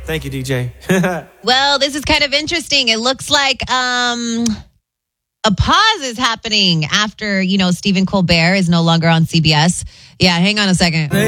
Thank you, DJ. Well, this is kind of interesting. It looks like a pause is happening after, Stephen Colbert is no longer on CBS. Yeah, hang on a second.